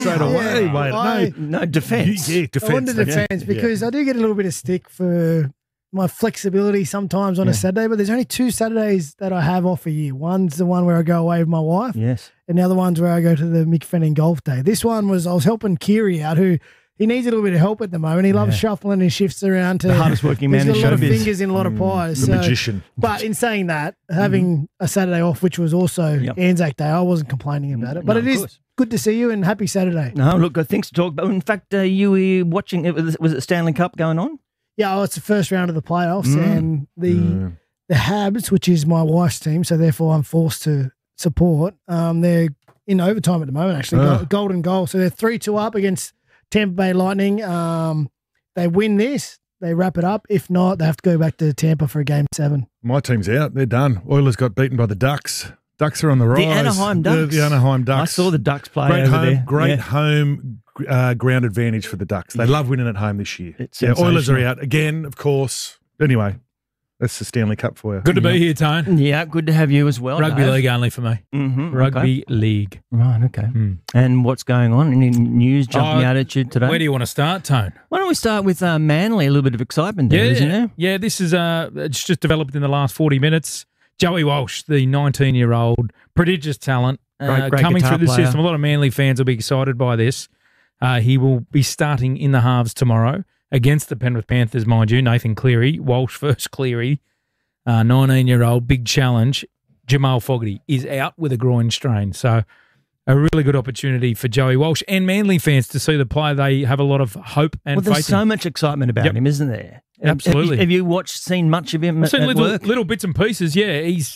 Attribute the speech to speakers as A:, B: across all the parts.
A: straight away. Mate.
B: No defence.
A: Yeah, defence.
C: I wanted defence because I do get a little bit of stick for my flexibility sometimes on a Saturday, but there's only 2 Saturdays that I have off a year. One's the one where I go away with my wife.
B: Yes.
C: And the other one's where I go to the Mick Fanning Golf Day. This one was I was helping Kiri out, who he needs a little bit of help at the moment. He loves shuffling his shifts around to
B: the hardest working man in
C: He's got a lot of
B: showbiz.
C: fingers in a lot of pies.
A: The magician.
C: But in saying that, having a Saturday off, which was also Anzac Day, I wasn't complaining about it. But it is good to see you and happy Saturday.
B: No, look, good things to talk about. In fact, you were watching, was it Stanley Cup going on?
C: Yeah, it's the first round of the playoffs and the Habs, which is my wife's team, so therefore I'm forced to support. They're in overtime at the moment, actually, golden goal. So they're 3-2 up against Tampa Bay Lightning. They win this, they wrap it up. If not, they have to go back to Tampa for a Game 7.
A: My team's out. They're done. Oilers got beaten by the Ducks. Ducks are on the rise.
B: The Anaheim Ducks.
A: The Anaheim Ducks.
B: I saw the Ducks play
A: Great
B: over
A: home,
B: there.
A: Great home ground advantage for the Ducks. They love winning at home this year.
B: It's
A: Oilers are
B: sensational.
A: out again, of course. Anyway, that's the Stanley Cup for you.
D: Good to be here, Tone.
B: Yeah, good to have you as well.
D: Rugby
B: Dave.
D: league only for me.
B: Mm-hmm.
D: Rugby league.
B: Right, okay. And what's going on? Any news jumping out at you today?
D: Where do you want to start, Tone?
B: Why don't we start with Manly? A little bit of excitement there, isn't there?
D: Yeah, this is it's just developed in the last 40 minutes. Joey Walsh, the 19-year-old prodigious talent,
B: Great
D: coming
B: guitar
D: through the
B: player.
D: system. A lot of Manly fans will be excited by this. He will be starting in the halves tomorrow against the Penrith Panthers, mind you. Nathan Cleary, Walsh versus Cleary, 19-year-old, big challenge. Jamal Fogarty is out with a groin strain. So a really good opportunity for Joey Walsh and Manly fans to see the player. They have a lot of hope and
B: Well, there's
D: faith
B: so
D: in.
B: much excitement about him, isn't there?
D: Absolutely.
B: Have you seen much of him
D: I've seen
B: at work?
D: little bits and pieces, yeah. He's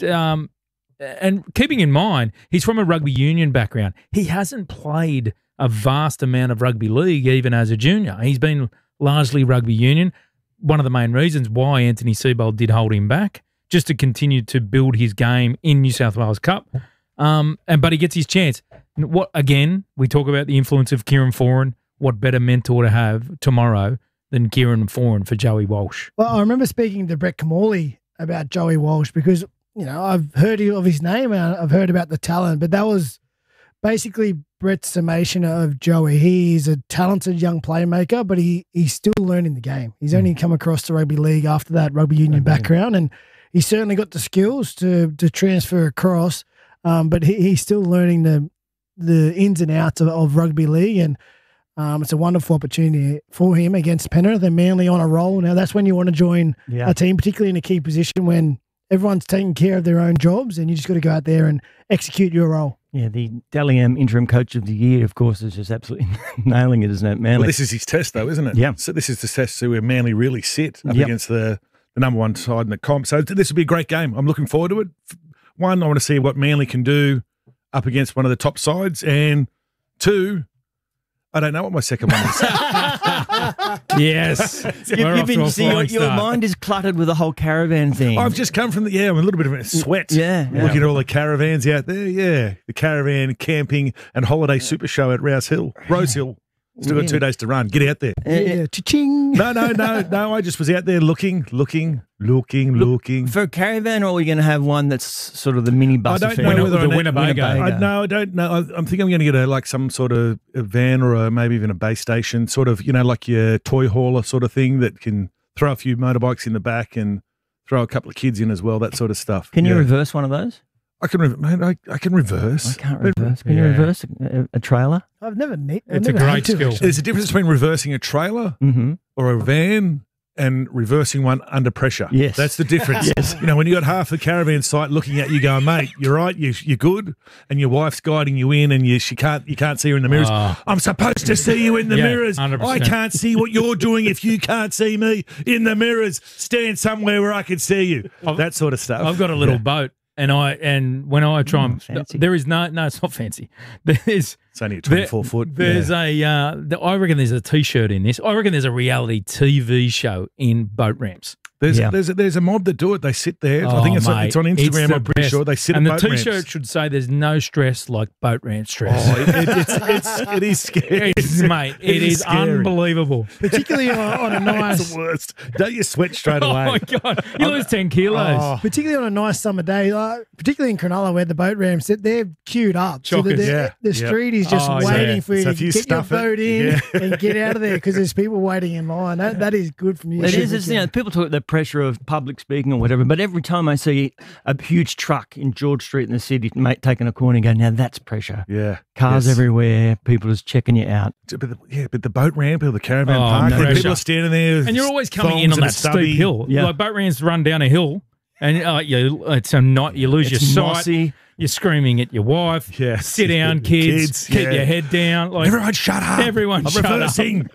D: and keeping in mind, he's from a rugby union background. He hasn't played a vast amount of rugby league even as a junior. He's been largely rugby union. One of the main reasons why Anthony Seibold did hold him back, just to continue to build his game in New South Wales Cup. But he gets his chance. What again? We talk about the influence of Kieran Foran. What better mentor to have tomorrow than Kieran Foran for Joey Walsh?
C: Well, I remember speaking to Brett Camorley about Joey Walsh because, I've heard of his name and I've heard about the talent, but that was basically Brett's summation of Joey. He's a talented young playmaker, but he's still learning the game. He's only come across the rugby league after that rugby union background, and he's certainly got the skills to transfer across, but he's still learning the ins and outs of rugby league, and it's a wonderful opportunity for him against Penrith and Manly on a roll. Now, that's when you want to join a team, particularly in a key position when everyone's taking care of their own jobs and you just got to go out there and execute your role.
B: Yeah, the Dally M Interim Coach of the Year, of course, is just absolutely nailing it, isn't it, Manly?
A: Well, this is his test, though, isn't it?
B: Yeah.
A: So this is the test to see where Manly really sit up against the number one side in the comp. So this will be a great game. I'm looking forward to it. One, I want to see what Manly can do up against one of the top sides. And two, I don't know what my second one is.
D: Yes.
B: Your mind is cluttered with the whole caravan thing.
A: I've just come from I'm a little bit of a sweat.
B: Yeah.
A: Looking at all the caravans out there. The caravan camping and holiday super show at Rose Hill. Still got 2 days to run. Get out there.
C: Cha-ching.
A: No. I just was out there looking.
B: For a caravan, or are we going to have one that's sort of the mini bus
A: I don't
B: affair?
A: know whether
D: the Winnebago.
A: I don't know. I'm thinking I'm going to get some sort of a van or maybe even a base station, sort of, like your toy hauler sort of thing that can throw a few motorbikes in the back and throw a couple of kids in as well, that sort of stuff.
B: Can you reverse one of those?
A: I can reverse.
B: I can't reverse. Can you reverse a trailer?
C: I've never
D: It's a great skill.
A: There's a difference between reversing a trailer or a van and reversing one under pressure.
B: Yes.
A: That's the difference.
B: Yes.
A: When you got half the caravan site looking at you going, mate, you're right, you're good, and your wife's guiding you in and you can't see her in the mirrors. I'm supposed to see you in the mirrors.
D: 100%.
A: I can't see what you're doing if you can't see me in the mirrors. Stand somewhere where I can see you. That sort of stuff.
D: I've got a little boat. And when I try and
B: fancy.
D: there is no, it's not fancy. It's
A: only a 24 foot.
D: There's I reckon there's a T-shirt in this. I reckon there's a reality TV show in boat ramps.
A: There's a mob that do it. They sit there. I think it's on Instagram. I'm pretty sure they sit.
D: And
A: at
D: the
A: boat
D: T-shirt
A: ramps.
D: should say, "There's no stress like boat ramp stress."
A: It is scary,
D: mate. It is
A: scary.
D: Unbelievable.
C: Particularly on a
A: It's
C: nice,
A: the worst. Don't you sweat straight away?
D: Oh my god, you lose 10 kilos.
A: Oh.
C: particularly on a nice summer day, particularly in Cronulla where the boat ramps, they're queued up. So
D: Chockers.
C: the street is just
D: Oh,
C: waiting
D: yeah.
C: for you
A: So
C: to
A: if you
C: get your
A: stuff it,
C: boat in
A: yeah.
C: and get out of there because there's people waiting in line. That is good from you.
B: It is. It's, people talk about the pressure of public speaking or whatever, but every time I see a huge truck in George Street in the city taking a corner, and go, now that's pressure.
A: Yeah.
B: Cars
A: Yes.
B: everywhere, people just checking you out.
A: But the boat ramp or the caravan
D: Oh,
A: park,
D: pressure.
A: people are standing there.
D: And you're always coming in
A: thongs
D: on
A: and
D: that
A: a stubby.
D: steep hill.
B: Yeah.
D: Like boat ramps run down a hill, and it's a night. You lose
B: It's
D: your sight.
B: mossy.
D: You're screaming at your wife.
A: Yeah.
D: Sit down, kids. Keep
A: yeah.
D: your head down. Like
A: Everyone shut up.
D: Everyone
A: I'm
D: shut up.
A: reversing.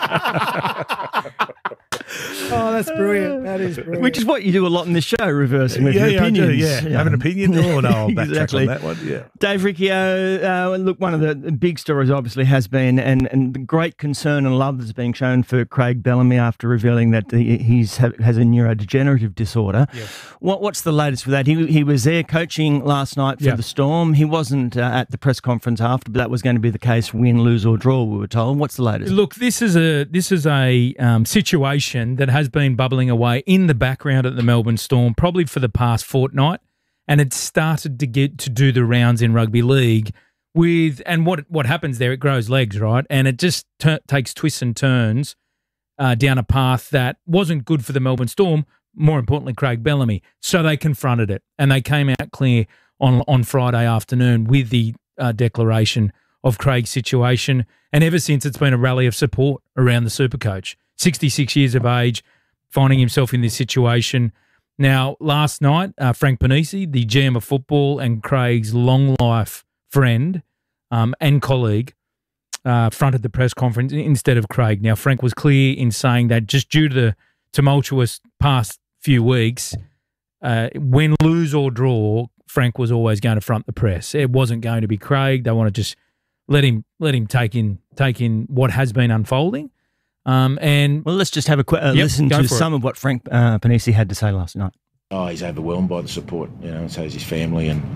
C: Oh, that's brilliant. That is brilliant.
B: Which is what you do a lot in this show, reversing with your
A: Yeah, I do.
B: opinions.
A: Yeah. Have an opinion? Oh, no, I'll backtrack
B: Exactly.
A: on that one. Yeah.
B: Dave Riccio, look, one of the big stories obviously has been, and the great concern and love that's being shown for Craig Bellamy after revealing that he has a neurodegenerative disorder.
D: Yes.
B: What's the latest with that? He was there coaching last night for the Storm. He wasn't at the press conference after, but that was going to be the case, win, lose or draw, we were told. What's the latest?
D: Look, this is a situation that has been bubbling away in the background at the Melbourne Storm probably for the past fortnight, and it started to get to do the rounds in rugby league and what happens there, it grows legs, right? And it just takes twists and turns down a path that wasn't good for the Melbourne Storm, more importantly, Craig Bellamy. So they confronted it, and they came out clear on Friday afternoon with the declaration of Craig's situation. And ever since, it's been a rally of support around the Supercoach. 66 years of age, finding himself in this situation. Now, last night, Frank Panisi, the GM of football and Craig's long-life friend and colleague, fronted the press conference instead of Craig. Now, Frank was clear in saying that just due to the tumultuous past few weeks, win, lose or draw, Frank was always going to front the press. It wasn't going to be Craig. They want to just let him take in what has been unfolding. And
B: Well, let's just have a quick listen
D: go
B: to
D: for it.
B: some of what Frank Panisi had to say last night.
E: Oh, he's overwhelmed by the support, and so is his family, and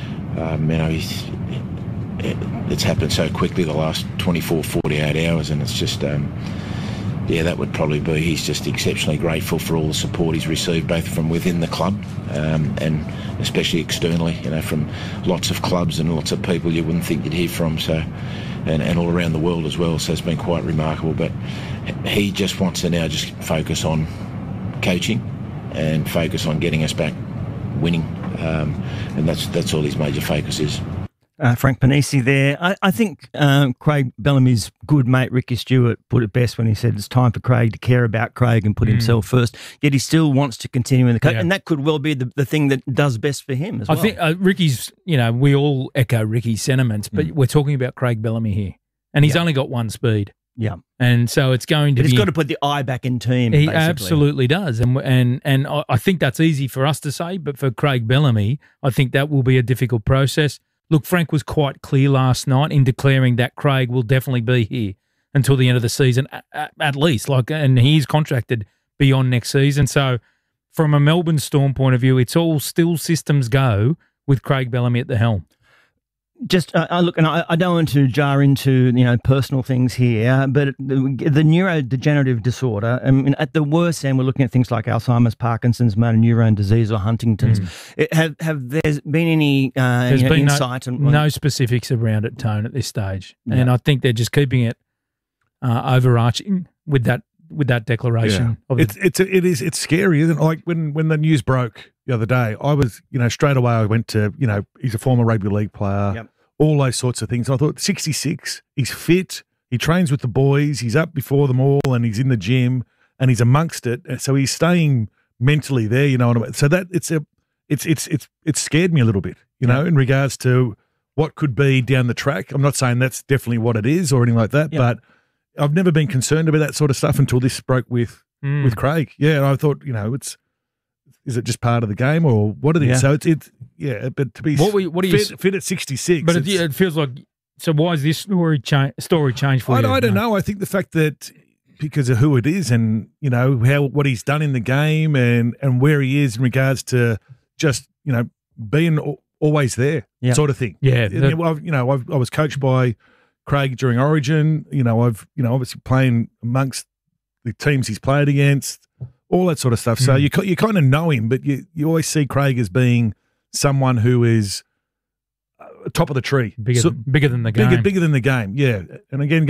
E: it's happened so quickly the last 24, 48 hours, and it's just, that would probably be, he's just exceptionally grateful for all the support he's received, both from within the club and especially externally, from lots of clubs and lots of people you wouldn't think you'd hear from, so, and all around the world as well, so it's been quite remarkable, but he just wants to now just focus on coaching and focus on getting us back winning, and that's all his major focus is.
B: Frank Panisi there. I think Craig Bellamy's good mate Ricky Stewart put it best when he said it's time for Craig to care about Craig and put himself first, yet he still wants to continue in the coach, and that could well be the thing that does best for him as well.
D: I think Ricky's, we all echo Ricky's sentiments, but we're talking about Craig Bellamy here, and he's only got one speed.
B: Yeah.
D: And so it's going to
B: But
D: be...
B: he's got to put the eye back in team,
D: He
B: basically.
D: absolutely does. And I think that's easy for us to say, but for Craig Bellamy, I think that will be a difficult process. Look, Frank was quite clear last night in declaring that Craig will definitely be here until the end of the season, at least. And he's contracted beyond next season. So from a Melbourne Storm point of view, it's all still systems go with Craig Bellamy at the helm.
B: Just look, and I don't want to jar into personal things here, but the neurodegenerative disorder. I mean, at the worst end, we're looking at things like Alzheimer's, Parkinson's, motor neurone disease, or Huntington's. Have there been any
D: There's been
B: insight?
D: no specifics around it, Tone, at this stage, and I think they're just keeping it overarching with that declaration.
A: Yeah. It's scary, isn't it? Like when the news broke the other day, I was, straight away I went to, he's a former rugby league player, all those sorts of things. I thought 66, he's fit, he trains with the boys, he's up before them all, and he's in the gym and he's amongst it. So he's staying mentally there, you know what I mean? So that it's scared me a little bit, in regards to what could be down the track. I'm not saying that's definitely what it is or anything like that, but I've never been concerned about that sort of stuff until this broke with Craig. Yeah, and I thought, is it just part of the game or what it is? So but to be fit at 66.
D: But it feels like, so why is this story changed for you?
A: I don't know. I think the fact that because of who it is and, you know, what he's done in the game and where he is in regards to just, you know, being always there sort of thing.
D: Yeah.
A: I was coached by Craig during Origin. You know, obviously playing amongst the teams he's played against, all that sort of stuff. So you kind of know him, but you always see Craig as being someone who is top of the tree.
D: Bigger than the game.
A: Bigger than the game, yeah. And again,